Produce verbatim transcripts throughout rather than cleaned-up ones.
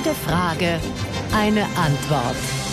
jede Frage eine Antwort.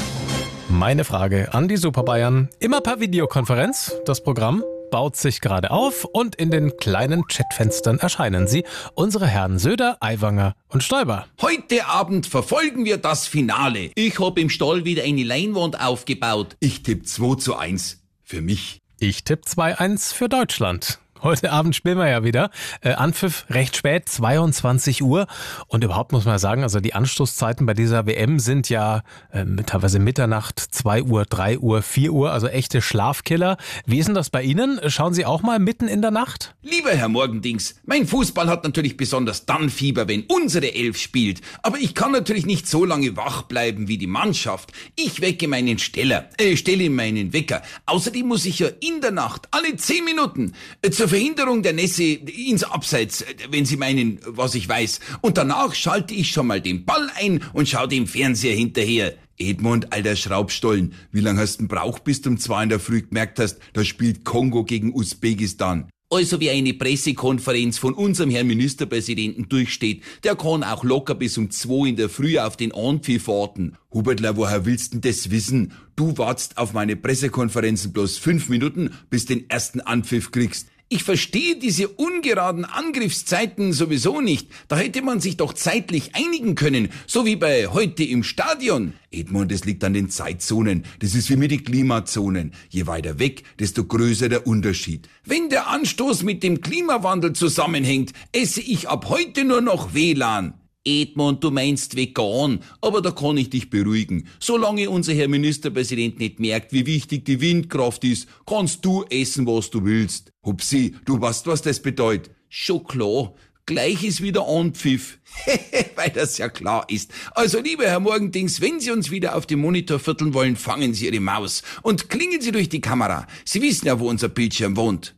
Meine Frage an die Super Bayern. Immer per Videokonferenz. Das Programm baut sich gerade auf und in den kleinen Chatfenstern erscheinen sie. Unsere Herren Söder, Aiwanger und Stoiber. Heute Abend verfolgen wir das Finale. Ich hab im Stall wieder eine Leinwand aufgebaut. Ich tippe zwei zu eins für mich. Ich tippe zwei eins für Deutschland. Heute Abend spielen wir ja wieder. Äh, Anpfiff recht spät, zweiundzwanzig Uhr. Und überhaupt muss man sagen, also die Anstoßzeiten bei dieser W M sind ja äh, teilweise Mitternacht, zwei Uhr, drei Uhr, vier Uhr, also echte Schlafkiller. Wie ist denn das bei Ihnen? Schauen Sie auch mal mitten in der Nacht? Lieber Herr Morgendings, mein Fußball hat natürlich besonders dann Fieber, wenn unsere Elf spielt. Aber ich kann natürlich nicht so lange wach bleiben wie die Mannschaft. Ich wecke meinen Steller, äh, stelle meinen Wecker. Außerdem muss ich ja in der Nacht alle zehn Minuten äh, zur Verhinderung der Nässe ins Abseits, wenn Sie meinen, was ich weiß. Und danach schalte ich schon mal den Ball ein und schaue dem Fernseher hinterher. Edmund, alter Schraubstollen, wie lange hast du denn braucht, bis du um zwei in der Früh gemerkt hast, da spielt Kongo gegen Usbekistan? Also wie eine Pressekonferenz von unserem Herrn Ministerpräsidenten durchsteht, der kann auch locker bis um zwei in der Früh auf den Anpfiff warten. Hubertler, woher willst denn das wissen? Du wartest auf meine Pressekonferenzen bloß fünf Minuten, bis den ersten Anpfiff kriegst. Ich verstehe diese ungeraden Angriffszeiten sowieso nicht. Da hätte man sich doch zeitlich einigen können, so wie bei heute im Stadion. Edmund, das liegt an den Zeitzonen. Das ist wie mit den Klimazonen. Je weiter weg, desto größer der Unterschied. Wenn der Anstoß mit dem Klimawandel zusammenhängt, esse ich ab heute nur noch W L A N. Edmund, du meinst vegan, aber da kann ich dich beruhigen. Solange unser Herr Ministerpräsident nicht merkt, wie wichtig die Windkraft ist, kannst du essen, was du willst. Hupsi, du weißt, was das bedeutet. Schon klar. Gleich ist wieder Anpfiff. Weil das ja klar ist. Also, lieber Herr Morgendings, wenn Sie uns wieder auf dem Monitor vierteln wollen, fangen Sie Ihre Maus und klingen Sie durch die Kamera. Sie wissen ja, wo unser Bildschirm wohnt.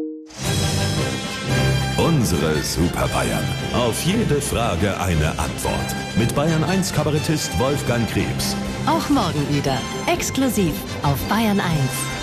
Unsere Super Bayern. Auf jede Frage eine Antwort. Mit Bayern eins Kabarettist Wolfgang Krebs. Auch morgen wieder. Exklusiv auf Bayern eins.